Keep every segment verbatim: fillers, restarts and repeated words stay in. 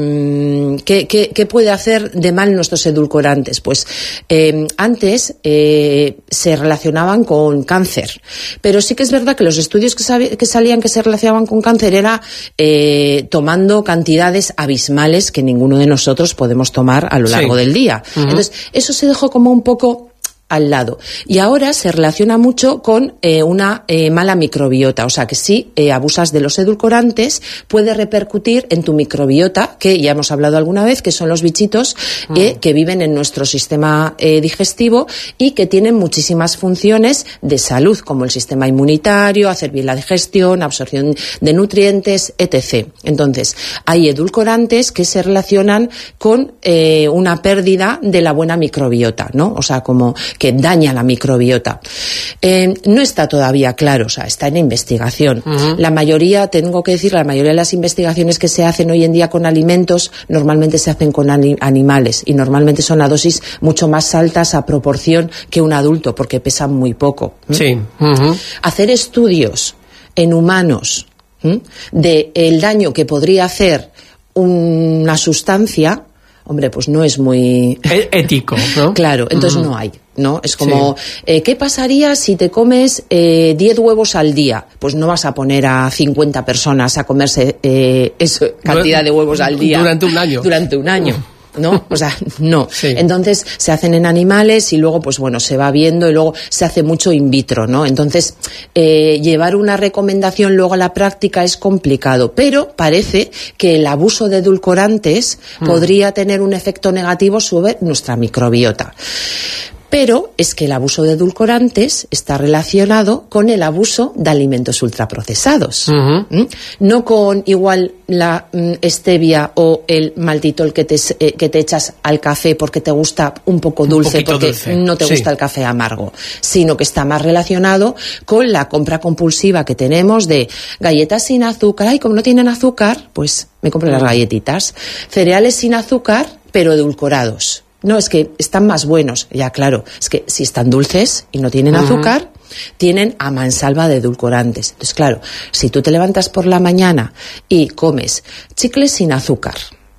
¿Qué, qué, ¿Qué puede hacer de mal nuestros edulcorantes? Pues eh, antes eh, se relacionaban con cáncer, pero sí que es verdad que los estudios que, sab- que salían que se relacionaban con cáncer era eh, tomando cantidades abismales que ninguno de nosotros podemos tomar a lo largo sí. del día. Uh-huh. Entonces, eso se dejó como un poco al lado. Y ahora se relaciona mucho con eh, una eh, mala microbiota. O sea, que si eh, abusas de los edulcorantes, puede repercutir en tu microbiota, que ya hemos hablado alguna vez, que son los bichitos eh, mm. que viven en nuestro sistema eh, digestivo y que tienen muchísimas funciones de salud, como el sistema inmunitario, hacer bien la digestión, absorción de nutrientes, etcétera. Entonces, hay edulcorantes que se relacionan con eh, una pérdida de la buena microbiota, ¿no? O sea, como que daña la microbiota. Eh, no está todavía claro, o sea, está en investigación. Uh-huh. La mayoría, tengo que decir, la mayoría de las investigaciones que se hacen hoy en día con alimentos, normalmente se hacen con ani- animales y normalmente son a dosis mucho más altas a proporción que un adulto, porque pesan muy poco. ¿Mm? Sí. Uh-huh. Hacer estudios en humanos ¿Mm? de el daño que podría hacer una sustancia, hombre, pues no es muy ético, ¿no? Claro, entonces mm. no hay, ¿no? Es como, sí. eh, ¿qué pasaría si te comes eh, diez huevos al día? Pues no vas a poner a cincuenta personas a comerse eh, esa cantidad de huevos al día. Durante un año. Durante un año. ¿No? O sea, no. Sí. Entonces se hacen en animales y luego, pues bueno, se va viendo y luego se hace mucho in vitro, ¿no? Entonces, eh, llevar una recomendación luego a la práctica es complicado, pero parece que el abuso de edulcorantes mm. podría tener un efecto negativo sobre nuestra microbiota. Pero es que el abuso de edulcorantes está relacionado con el abuso de alimentos ultraprocesados. Uh-huh. ¿Mm? No con igual la mm, stevia o el maltitol que te, eh, que te echas al café porque te gusta un poco dulce, un porque dulce. no te sí. gusta el café amargo, sino que está más relacionado con la compra compulsiva que tenemos de galletas sin azúcar. Ay, como no tienen azúcar, pues me compro uh-huh. las galletitas. Cereales sin azúcar, pero edulcorados. No, es que están más buenos. Ya, claro, es que si están dulces y no tienen uh-huh. azúcar, tienen a mansalva de edulcorantes. Entonces, claro, si tú te levantas por la mañana y comes chicles sin azúcar,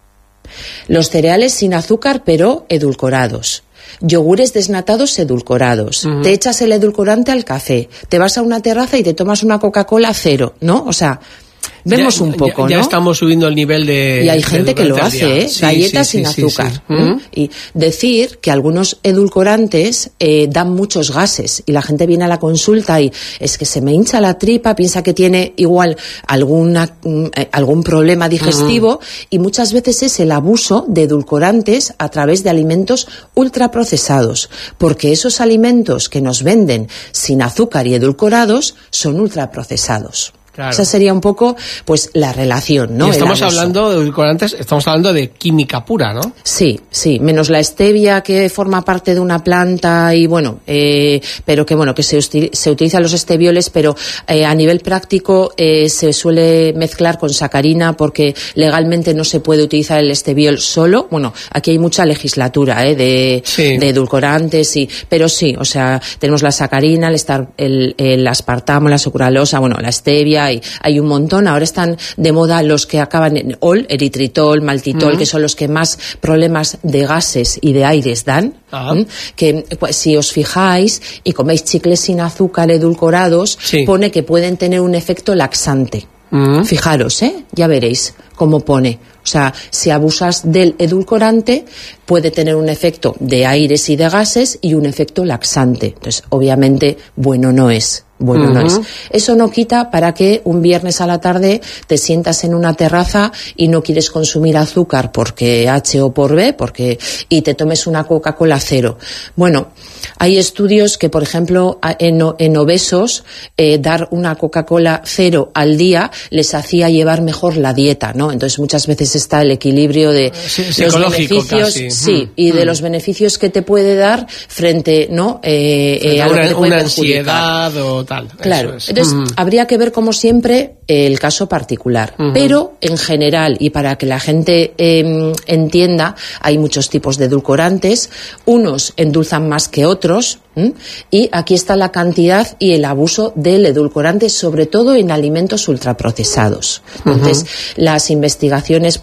los cereales sin azúcar pero edulcorados, yogures desnatados edulcorados, uh-huh. te echas el edulcorante al café, te vas a una terraza y te tomas una Coca-Cola cero, ¿no? O sea, vemos ya, un poco, ya, ya ¿no? estamos subiendo el nivel de... Y hay gente que lo hace, ¿eh? Sí, Galletas sí, sin sí, azúcar. Sí, sí. ¿eh? Uh-huh. Y decir que algunos edulcorantes eh, dan muchos gases y la gente viene a la consulta y es que se me hincha la tripa, piensa que tiene igual alguna, eh, algún problema digestivo uh-huh. y muchas veces es el abuso de edulcorantes a través de alimentos ultraprocesados, porque esos alimentos que nos venden sin azúcar y edulcorados son ultraprocesados. Claro. Esa sería un poco, pues, la relación, ¿no? Y estamos hablando de edulcorantes, estamos hablando de química pura, ¿no? Sí, sí, menos la stevia que forma parte de una planta y, bueno, eh, pero que, bueno, que se, se utilizan los stevioles, pero eh, a nivel práctico eh, se suele mezclar con sacarina porque legalmente no se puede utilizar el steviol solo. Bueno, aquí hay mucha legislatura, ¿eh? De, sí. de edulcorantes, y, pero sí, o sea, tenemos la sacarina, el, estar, el, el aspartamo, la sucralosa, bueno, la stevia. Hay, hay un montón. Ahora están de moda los que acaban en ol, eritritol, maltitol, uh-huh. que son los que más problemas de gases y de aires dan. Uh-huh. ¿Mm? Que pues, si os fijáis y coméis chicles sin azúcar edulcorados, sí. pone que pueden tener un efecto laxante. Uh-huh. Fijaros, ¿eh? Ya veréis cómo pone. O sea, si abusas del edulcorante, puede tener un efecto de aires y de gases y un efecto laxante. Entonces, obviamente, bueno no es. Bueno, uh-huh. no es. Eso no quita para que un viernes a la tarde te sientas en una terraza y no quieres consumir azúcar porque H o por B, porque, y te tomes una Coca-Cola cero. Bueno, hay estudios que, por ejemplo, en, en obesos, eh, dar una Coca-Cola cero al día les hacía llevar mejor la dieta, ¿no? Entonces, muchas veces está el equilibrio de sí, los beneficios, casi. sí, mm. y de los beneficios que te puede dar frente, ¿no? Eh, eh, a una, lo que te puede una perjudicar. ansiedad o tal. Claro, es. entonces mm. habría que ver como siempre el caso particular, uh-huh. pero en general y para que la gente eh, entienda, hay muchos tipos de edulcorantes, unos endulzan más que otros. ¿Mm? Y aquí está la cantidad y el abuso del edulcorante, sobre todo en alimentos ultraprocesados. Entonces, uh-huh. las investigaciones